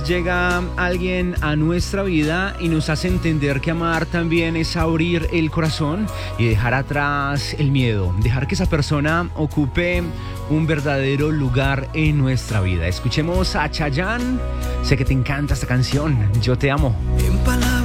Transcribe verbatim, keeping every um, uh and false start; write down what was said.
veces llega alguien a nuestra vida y nos hace entender que amar también es abrir el corazón y dejar atrás el miedo, dejar que esa persona ocupe un verdadero lugar en nuestra vida. Escuchemos a Chayanne. Sé que te encanta esta canción, Yo te amo. En palabras